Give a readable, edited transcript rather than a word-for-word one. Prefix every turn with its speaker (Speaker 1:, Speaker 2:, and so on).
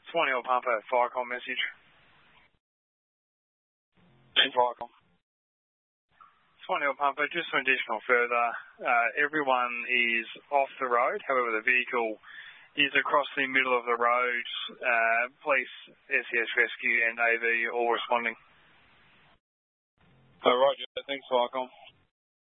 Speaker 1: Swan Hill Pumper, Firecom message.
Speaker 2: Firecom.
Speaker 1: Swan Hill Pumper, just some additional further. Everyone is off the road, however the vehicle is across the middle of the road. Police, SES Rescue and AV all responding.
Speaker 2: Roger, thanks Firecom.